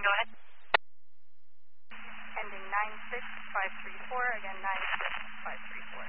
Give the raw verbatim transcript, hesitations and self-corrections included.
go ahead. Ending nine six five three four, again nine six five three four.